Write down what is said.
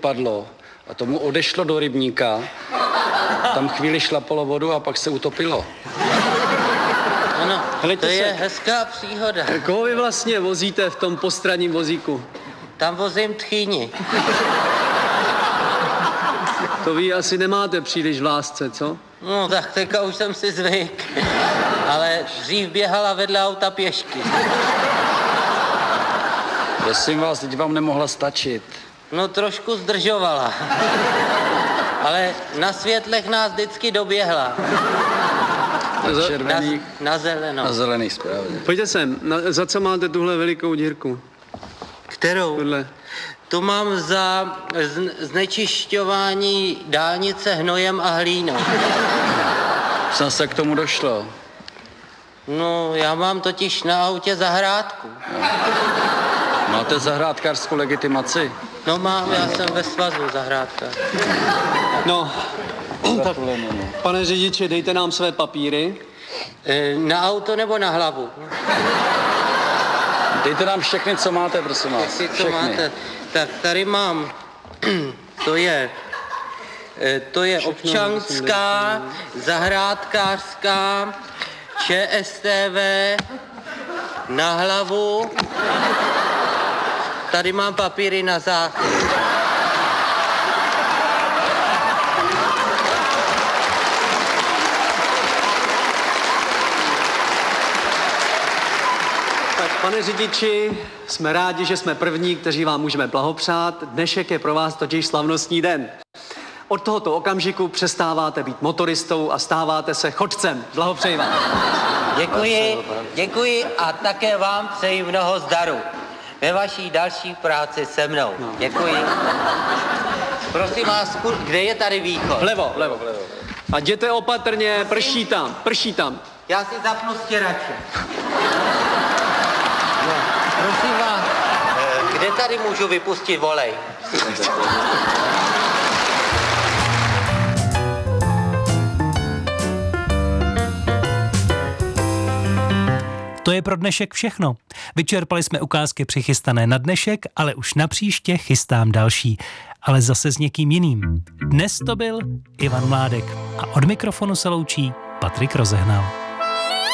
vypadlo a tomu odešlo do rybníka, tam chvíli šlapalo vodu a pak se utopilo. Ano, to je hezká příhoda. Koho vy vlastně vozíte v tom postranním vozíku? Tam vozím tchýni. To vy asi nemáte příliš v lásce, co? No tak teďka už jsem si zvyk. Ale dřív běhala vedle auta pěšky. Prosím vás, teď vám nemohla stačit. No trošku zdržovala. Ale na světlech nás vždycky doběhla. Na červených, na zelenou. na zelených správně. Pojďte sem, za co máte tuhle velikou dírku? Kterou? Tohle. Tu mám za znečišťování dálnice hnojem a hlínou. Snad se k tomu došlo. No, já mám totiž na autě zahrádku. Máte zahrádkářskou legitimaci? No mám, já jsem ve svazu zahrádka. No, tak, pane řidiči, dejte nám své papíry. Na auto nebo na hlavu? Dejte nám všechny, co máte, prosím vás. Všechny, co máte. Tak tady mám, to je občanská, zahrádkářská, ČSTV, na hlavu. Tady mám papíry na záchod. Pane řidiči, jsme rádi, že jsme první, kteří vám můžeme blahopřát. Dnešek je pro vás totiž slavnostní den. Od tohoto okamžiku přestáváte být motoristou a stáváte se chodcem. Blahopřeji vám. Děkuji a také vám přeji mnoho zdaru ve vaší další práci se mnou. Děkuji. Prosím vás, kde je tady východ? Vlevo. A jděte opatrně, prší tam. Já si zapnu stěrače. No, prosím vás, kde tady můžu vypustit volej? To je pro dnešek všechno. Vyčerpali jsme ukázky přichystané na dnešek, ale už na příště chystám další. Ale zase s někým jiným. Dnes to byl Ivan Mládek a od mikrofonu se loučí Patrik Rozehnal.